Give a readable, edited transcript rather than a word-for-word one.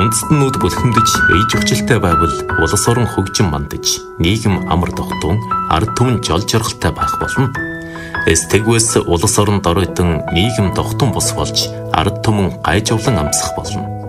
үндэстнүүд бүлхэмдэж ээж хүчилтэй байвал улс орон хөгжин мандаж, нийгэм амар тогтун, ард түмэн жол жаргалтай байх болно. Тэгвээс улс орон доройтон нийгэм тогтун бус болж, ард түмэн гайжуулан амсах болно.